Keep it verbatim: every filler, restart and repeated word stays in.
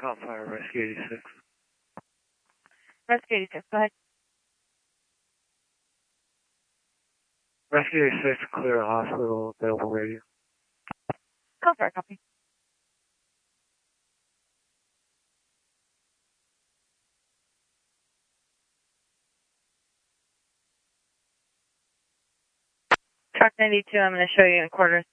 Call Fire Rescue eighty-six. Rescue eighty-six, go ahead. Rescue eighty-six, clear hospital, available radio. Call Fire, copy. Truck ninety-two, I'm going to show you in quarters.